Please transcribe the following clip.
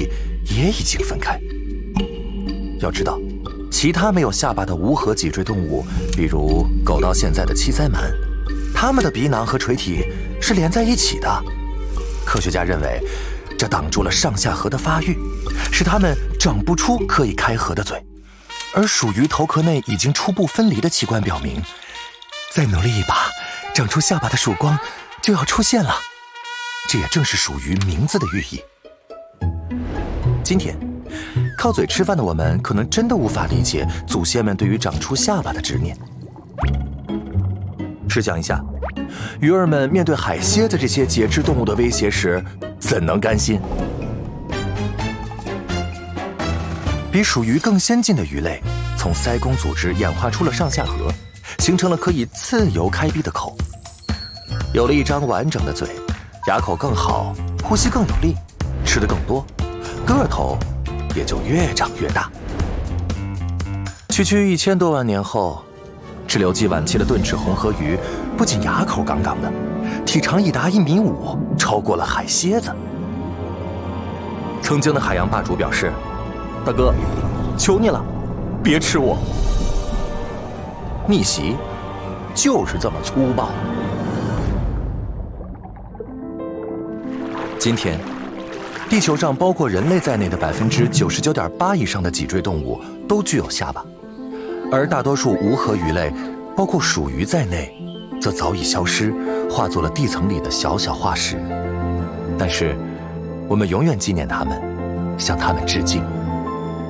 体也已经分开。要知道，其他没有下巴的无颌脊椎动物，比如狗到现在的七鳃鳗，它们的鼻囊和垂体是连在一起的。科学家认为，这挡住了上下颌的发育，使它们长不出可以开合的嘴。而属于头壳内已经初步分离的器官表明，再努力一把，长出下巴的曙光就要出现了。这也正是属于名字的寓意。今天，靠嘴吃饭的我们可能真的无法理解祖先们对于长出下巴的执念。试想一下，鱼儿们面对海蝎子这些节肢动物的威胁时，怎能甘心？比属鱼更先进的鱼类，从鳃弓组织演化出了上下颌，形成了可以自由开闭的口。有了一张完整的嘴，牙口更好，呼吸更有力，吃得更多，个头也就越长越大。区区1000多万年后，滞留纪晚期的盾齿红颌鱼不仅牙口杠杠的，体长已达1.5米，超过了海蝎子。曾经的海洋霸主表示：“大哥，求你了，别吃我。”逆袭就是这么粗暴。今天，地球上包括人类在内的99.8%以上的脊椎动物都具有下巴，而大多数无颌鱼类，包括属鱼在内，则早已消失，化作了地层里的小小化石。但是，我们永远纪念它们，向它们致敬。